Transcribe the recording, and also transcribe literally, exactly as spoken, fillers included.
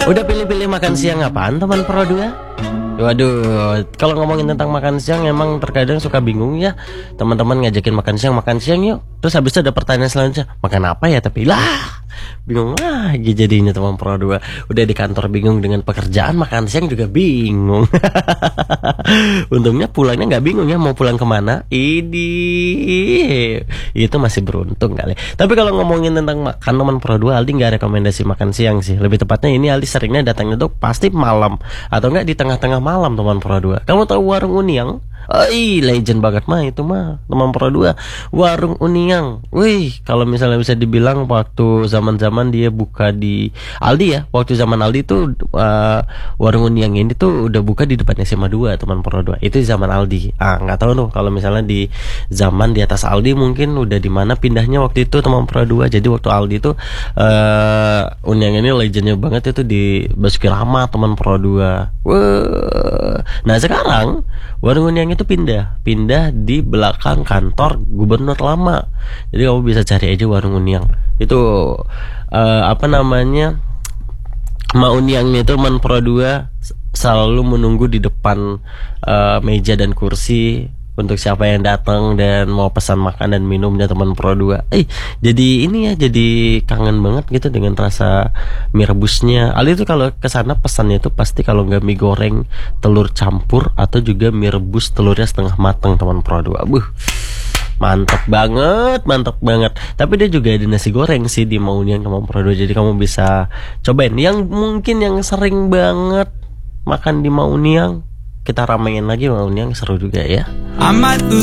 Udah pilih-pilih makan siang apaan teman Pro dua? Waduh, kalau ngomongin tentang makan siang emang terkadang suka bingung ya. Teman-teman ngajakin makan siang, makan siang yuk. Terus habis itu ada pertanyaan selanjutnya, makan apa ya? Tapi lah, bingung lagi jadinya teman Pro dua. Udah di kantor bingung dengan pekerjaan, makan siang juga bingung. Untungnya pulangnya nggak bingung ya, mau pulang kemana? Ini itu masih beruntung kali. Tapi kalau ngomongin tentang makan teman Pro dua, Aldi nggak rekomendasi makan siang sih. Lebih tepatnya ini Aldi seringnya datangnya tuh pasti malam atau enggak di tengah-tengah malam teman Pro dua. Kamu tahu warung Uniang? Oh, ih, legend banget mah itu mah teman Pro dua. Warung Uniang. Wih, kalau misalnya bisa dibilang waktu zaman-zaman dia buka di Aldi ya. Waktu zaman Aldi tuh uh, warung Uniang ini tuh udah buka di depan S M A dua teman Pro dua. Itu zaman Aldi. Ah, nggak tahu tuh kalau misalnya di zaman di atas Aldi mungkin udah di mana pindahnya waktu itu teman Pro dua. Jadi waktu Aldi tuh uh, Uniang ini legendnya banget itu di Basuki Rahmat teman Pro dua. Wah. Nah, sekarang warung Uniang itu pindah pindah di belakang kantor gubernur lama. Jadi kamu bisa cari aja warung Uniang itu uh, apa namanya, Ma Uniangnya itu teman Pro dua selalu menunggu di depan uh, meja dan kursi untuk siapa yang datang dan mau pesan makan dan minumnya teman Pro dua. Eh, jadi ini ya, jadi kangen banget gitu dengan rasa mie rebusnya. Ali tuh kalau kesana pesannya tuh pasti kalau nggak mie goreng telur campur atau juga mie rebus telurnya setengah matang teman Pro dua. Buh, mantap banget, mantap banget. Tapi dia juga ada nasi goreng sih di Maunian teman Pro dua. Jadi kamu bisa cobain. Yang mungkin yang sering banget makan di Maunian, kita ramein lagi Maunian, seru juga ya. I might lose